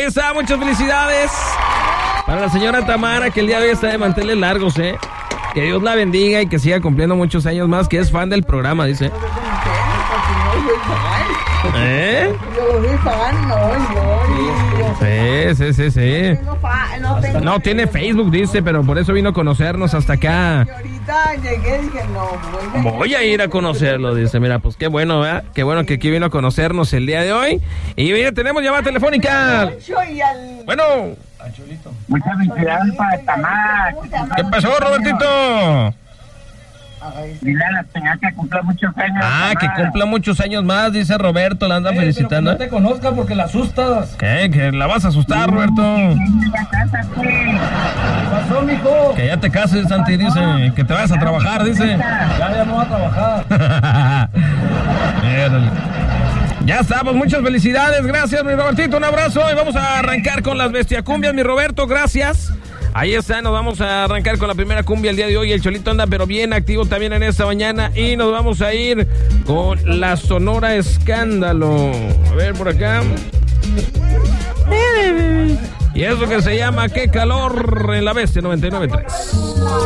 está, muchas felicidades para la señora Tamara, que el día de hoy está de manteles largos, Que Dios la bendiga y que siga cumpliendo muchos años más, que es fan del programa, dice. Yo soy fan, Sí. No tiene Facebook, dice, pero por eso vino a conocernos hasta acá. Y ahorita llegué y dije, voy a ir a conocerlo, dice. Mira, pues qué bueno, ¿verdad? Qué bueno que aquí vino a conocernos el día de hoy. Y mira, tenemos llamada telefónica. Bueno. Muchas felicidades para Tamara. ¿Qué pasó, Robertito? Dile a la señora que cumpla muchos años. Que cumpla muchos años más, dice Roberto, la anda felicitando. Que no te conozca porque la asustas. ¿Qué? Que la vas a asustar, Roberto. ¿Qué pasó, mijo? Que ya te cases, Santi, dice. Que te vayas a trabajar, dice. Ya no va a trabajar. Ya estamos, muchas felicidades, gracias, mi Robertito, un abrazo. Y vamos a arrancar con las bestiacumbias, mi Roberto, gracias. Ahí está, nos vamos a arrancar con la primera cumbia el día de hoy. El Cholito anda pero bien activo también en esta mañana. Y nos vamos a ir con la Sonora Escándalo. A ver, por acá. Y eso que se llama Qué Calor en la Bestia 99.3.